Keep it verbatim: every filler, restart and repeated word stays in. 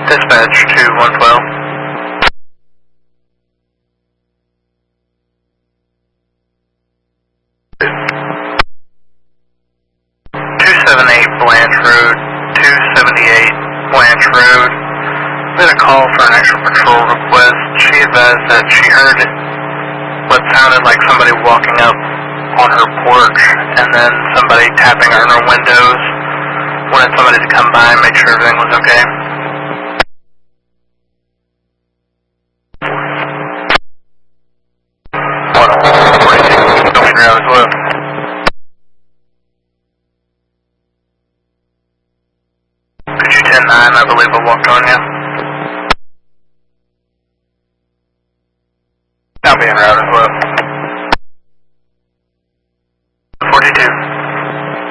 Dispatch to one twelve. two seventy-eight Blanche Road, two seventy-eight Blanche Road. We had a call for an extra patrol request. She advised that she heard what sounded like somebody walking up on her porch and then somebody tapping on her windows. Wanted somebody to come by and make sure everything was okay. one forty-six, Ocean Road as well. Could you ten nine, I believe I walked on you. I'll be en route as well.